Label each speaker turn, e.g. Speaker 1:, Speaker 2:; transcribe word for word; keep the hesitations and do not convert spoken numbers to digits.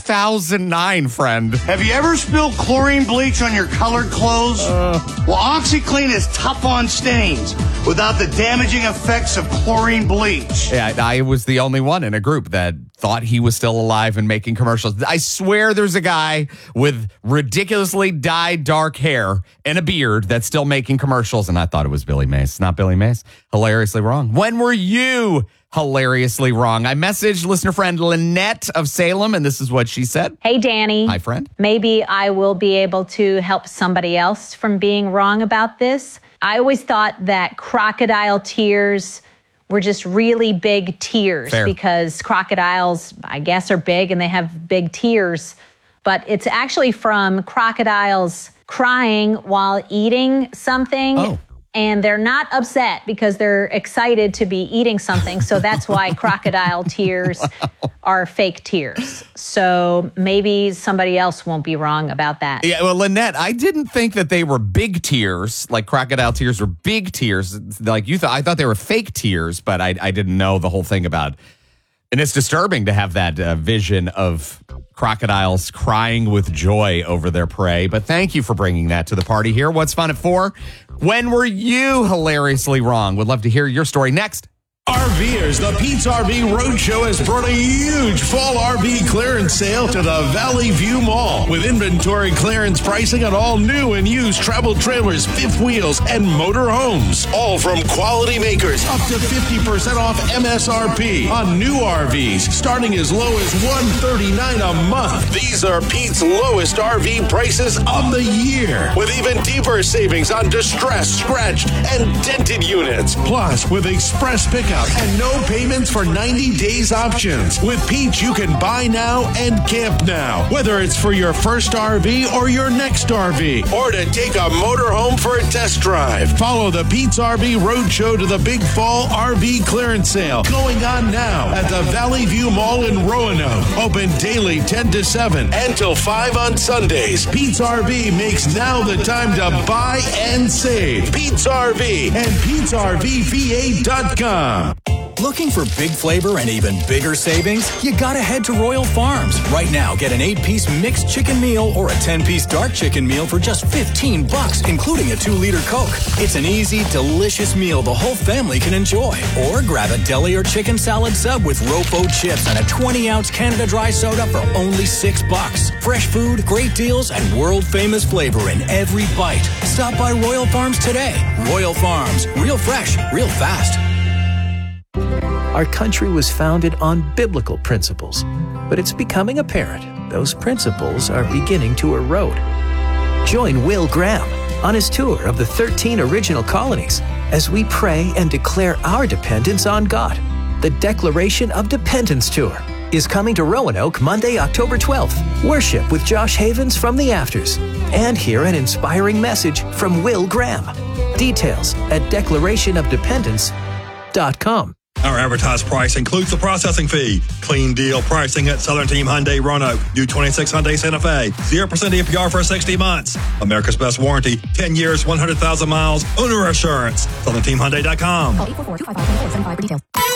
Speaker 1: thousand nine, friend.
Speaker 2: Have you ever spilled chlorine bleach on your colored clothes? Uh. Well, OxyClean is tough on stains without the damaging effects of chlorine bleach.
Speaker 1: Yeah, I was the only one in a group that thought he was still alive and making commercials. I swear there's a guy with ridiculously dyed dark hair and a beard that's still making commercials, and I thought it was Billy Mays. It's not Billy Mays. Hilariously wrong. When were you hilariously wrong? I messaged listener friend Lynette of Salem, and this is what she said.
Speaker 3: Hey, Danny.
Speaker 1: Hi, friend.
Speaker 3: Maybe I will be able to help somebody else from being wrong about this. I always thought that crocodile tears were just really big tears. Fair. Because crocodiles, I guess, are big and they have big tears. But it's actually from crocodiles crying while eating something.
Speaker 1: Oh.
Speaker 3: And they're not upset because they're excited to be eating something. So that's why crocodile tears wow. are fake tears. So maybe somebody else won't be wrong about that.
Speaker 1: Yeah, well, Lynette, I didn't think that they were big tears, like crocodile tears were big tears. Like you thought, I thought they were fake tears, but I, I didn't know the whole thing about it. And it's disturbing to have that uh, vision of crocodiles crying with joy over their prey. But thank you for bringing that to the party here. What's Fun at four? When were you hilariously wrong? Would love to hear your story next.
Speaker 4: RVers, the Pete's R V Roadshow has brought a huge fall R V clearance sale to the Valley View Mall with inventory clearance pricing on all new and used travel trailers, fifth wheels, and motor homes. All from quality makers, up to fifty percent off M S R P on new R Vs, starting as low as one hundred thirty-nine dollars a month. These are Pete's lowest R V prices of the year, with even deeper savings on distressed, scratched, and dented units. Plus, with express pickup and no payments for ninety days options. With Pete's, you can buy now and camp now, whether it's for your first R V or your next R V, or to take a motorhome for a test drive. Follow the Pete's R V Roadshow to the Big Fall R V Clearance Sale going on now at the Valley View Mall in Roanoke. Open daily ten to seven and till five on Sundays. Pete's R V makes now the time to buy and save. Pete's R V and Pete's R V V A dot com.
Speaker 5: Looking for big flavor and even bigger savings? You gotta head to Royal Farms. Right now, get an eight-piece mixed chicken meal or a ten-piece dark chicken meal for just fifteen bucks, including a two-liter Coke. It's an easy, delicious meal the whole family can enjoy. Or grab a deli or chicken salad sub with Rofo chips and a twenty-ounce Canada Dry soda for only six bucks. Fresh food, great deals, and world-famous flavor in every bite. Stop by Royal Farms today. Royal Farms. Real fresh, real fast.
Speaker 6: Our country was founded on biblical principles, but it's becoming apparent those principles are beginning to erode. Join Will Graham on his tour of the thirteen original colonies as we pray and declare our dependence on God. The Declaration of Dependence Tour is coming to Roanoke Monday, October twelfth. Worship with Josh Havens from the Afters and hear an inspiring message from Will Graham. Details at declaration of dependence dot com.
Speaker 7: Our advertised price includes the processing fee. Clean deal pricing at Southern Team Hyundai Roanoke. U twenty-six Hyundai Santa Fe. zero percent A P R for sixty months. America's best warranty. ten years, one hundred thousand miles. Owner assurance. Southern Team Hyundai dot com.
Speaker 8: Call eight four four, two five five, two four seven five for details.